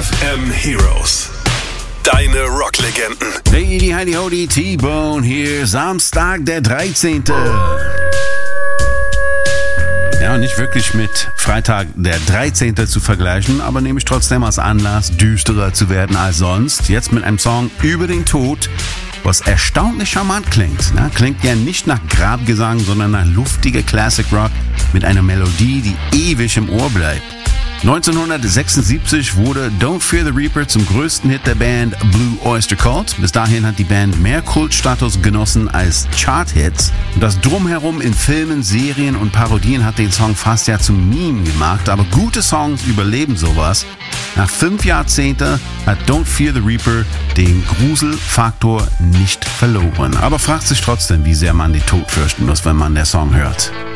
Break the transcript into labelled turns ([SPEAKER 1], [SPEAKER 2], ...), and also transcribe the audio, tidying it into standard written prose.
[SPEAKER 1] FM Heroes. Deine Rocklegenden.
[SPEAKER 2] Hey, heidi, hodi, T-Bone hier. Samstag, der 13. Ja, nicht wirklich mit Freitag, der 13. zu vergleichen, aber nehme ich trotzdem als Anlass, düsterer zu werden als sonst. Jetzt mit einem Song über den Tod, was erstaunlich charmant klingt. Ne? Klingt ja nicht nach Grabgesang, sondern nach luftiger Classic Rock mit einer Melodie, die ewig im Ohr bleibt. 1976 wurde Don't Fear the Reaper zum größten Hit der Band Blue Oyster Cult. Bis dahin hat die Band mehr Kultstatus genossen als Chart-Hits. Und das Drumherum in Filmen, Serien und Parodien hat den Song fast ja zum Meme gemacht. Aber gute Songs überleben sowas. Nach 5 Jahrzehnten hat Don't Fear the Reaper den Gruselfaktor nicht verloren. Aber fragt sich trotzdem, wie sehr man den Tod fürchten muss, wenn man den Song hört.